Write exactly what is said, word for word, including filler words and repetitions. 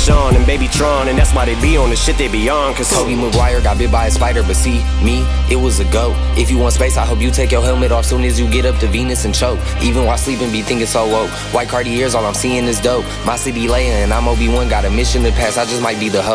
Sean and Baby Tron, and that's why they be on the shit they be on. Cause Tobey Maguire got bit by a spider, but see, me, it was a go. If you want space, I hope you take your helmet off soon as you get up to Venus and choke. Even while sleeping, be thinking so woke. White Cartiers, all I'm seeing is dope. My city laying, and I'm Obi-Wan, got a mission to pass, I just might be the host.